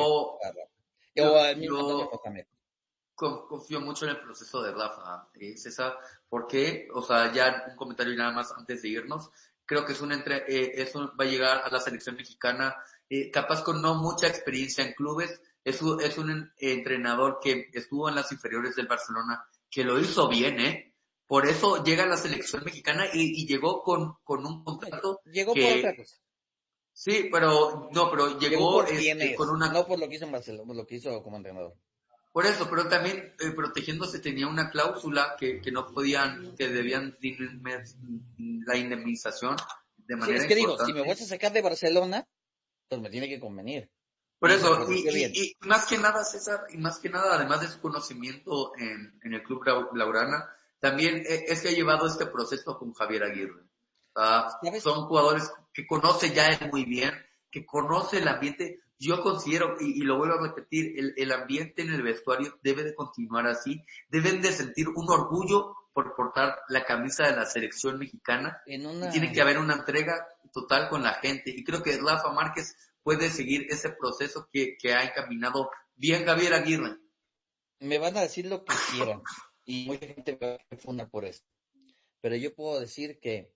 O el mismo Antonio yo Mohamed. confío mucho en el proceso de Rafa, César, porque, o sea, ya un comentario y nada más antes de irnos, creo que va a llegar a la selección mexicana, capaz con no mucha experiencia en clubes, es un entrenador que estuvo en las inferiores del Barcelona, que lo hizo bien, por eso llega a la selección mexicana y llegó con un contrato Llegó por otra que, cosa. sí, pero Llegó llegó por quién con es, una. no por lo que hizo en Barcelona, por lo que hizo como entrenador. Por eso, pero también protegiéndose tenía una cláusula que no podían, que debían la indemnización de Sí, es manera que digo, si me importante. vas a sacar de Barcelona, pues me tiene que convenir. Por Y se eso, protegió bien. y más que nada, César, y más que nada, además de su conocimiento en el Club Laurana, también es que ha llevado este proceso con Javier Aguirre. ¿Sabes? Son jugadores que conoce ya él muy bien, que conoce el ambiente. Yo considero, y lo vuelvo a repetir, el ambiente en el vestuario debe de continuar así. Deben de sentir un orgullo por portar la camisa de la selección mexicana En y tiene que una... haber una entrega total con la gente. Y creo que Rafa Márquez puede seguir ese proceso que ha encaminado bien Javier Aguirre. Me van a decir lo que quieran. Y mucha gente me va a fundar por eso. Pero yo puedo decir que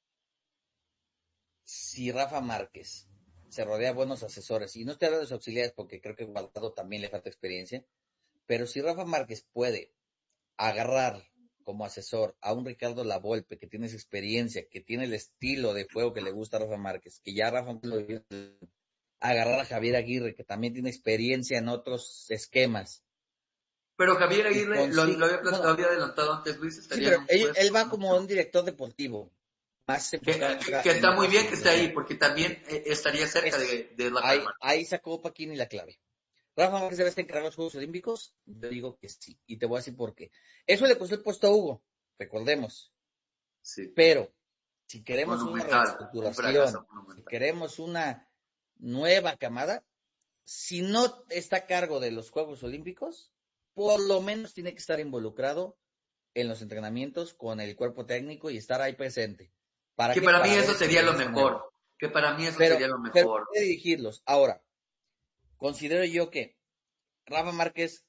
si Rafa Márquez se rodea de buenos asesores, y no estoy hablando de sus auxiliares porque creo que Guardado también le falta experiencia, pero si Rafa Márquez puede agarrar como asesor a un Ricardo Lavolpe que tiene esa experiencia, que tiene el estilo de juego que le gusta a Rafa Márquez, que ya Rafa Márquez lo vio, agarrar a Javier Aguirre, que también tiene experiencia en otros esquemas, Pero Javier y Aguirre lo bueno, había adelantado antes, Luis, sí, estaría en pero un él puesto va como un mucho. director deportivo, más enfocado Que en está muy otra bien que esté ahí, filosofía. porque también estaría cerca Es, de Rafael Márquez. ahí sacó Paquini la clave. Rafa Márquez debe estar encargado de los Juegos Olímpicos. Yo digo que sí. Y te voy a decir por qué. Eso le costó el puesto a Hugo, recordemos. Sí, Pero si queremos una monumental, un fracaso reestructuración, si monumental. queremos una nueva camada, si no está a cargo de los Juegos Olímpicos, por lo menos tiene que estar involucrado en los entrenamientos con el cuerpo técnico y estar ahí presente. ¿Para Que qué? para mí Para ver eso sería lo experiencia nueva. mejor. Que para mí eso Pero, sería lo pero mejor. puede dirigirlos. Ahora, considero yo que Rafa Márquez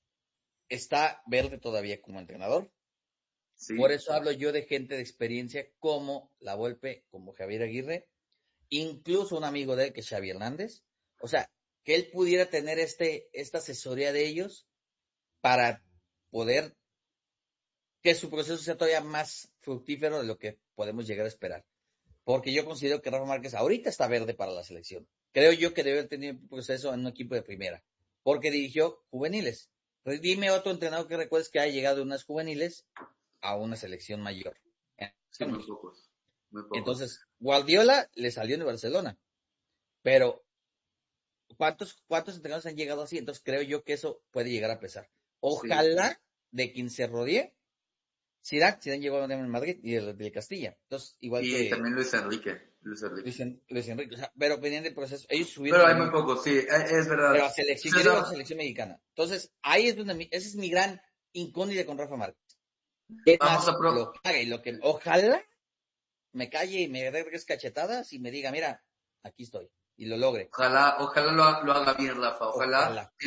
está verde todavía como entrenador. Por Sí. eso hablo yo de gente de experiencia como La Volpe, como Javier Aguirre, incluso un amigo de él que es Xavi Hernández. O sea, que él pudiera tener esta asesoría de ellos para poder que su proceso sea todavía más fructífero de lo que podemos llegar a esperar. Porque yo considero que Rafa Márquez ahorita está verde para la selección. Creo yo que debe haber tenido un proceso en un equipo de primera, porque dirigió juveniles. Entonces, dime otro entrenador que recuerdes que haya llegado de unas juveniles a una selección mayor. Sí, muy pocos. Muy pocos. Entonces, Guardiola le salió en Barcelona, pero ¿cuántos entrenadores han llegado así? Entonces creo yo que eso puede llegar a pesar. Sí. Ojalá de quien se rodee, Zidane llegó a en Madrid y el Castilla. Entonces, igual Y que también Luis Enrique. Luis Enrique. Luis Enrique, o sea, pero venían del proceso, ellos subieron Pero de hay muy muy pocos, sí, es pero verdad. a selección, yo digo a la César, selección mexicana. Entonces, ahí es donde ese es mi gran incógnita con Rafa Márquez. Es vamos más, a lo que haga y lo que, ojalá me calle y me dé tres cachetadas y me diga, mira, aquí estoy, y lo logre. ojalá lo haga bien, Rafa. Ojalá Ojalá.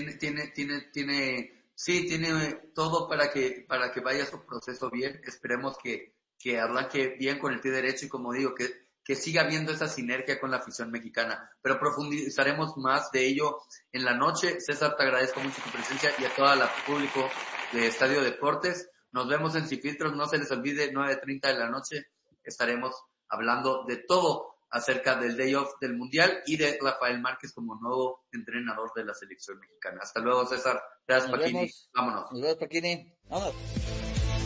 tiene todo para que vaya su proceso bien. Esperemos que arranque bien con el pie derecho y como digo, que siga habiendo esa sinergia con la afición mexicana. Pero profundizaremos más de ello en la noche. César, te agradezco mucho tu presencia y a todo el público de Estadio Deportes. Nos vemos en Sin Filtros. No se les olvide, 9:30 de la noche estaremos hablando de todo acerca del day off del Mundial y de Rafael Márquez como nuevo entrenador de la selección mexicana. Hasta luego, César. Gracias, Nos Paquini. vemos. Vámonos. Nos vemos, Paquini. Vámonos.